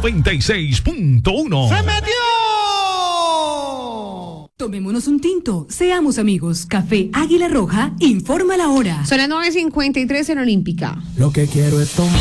96.1. ¡Se metió! Tomémonos un tinto, seamos amigos. Café Águila Roja informa la hora. Son las 9:53 en Olímpica. Lo que quiero es tomar.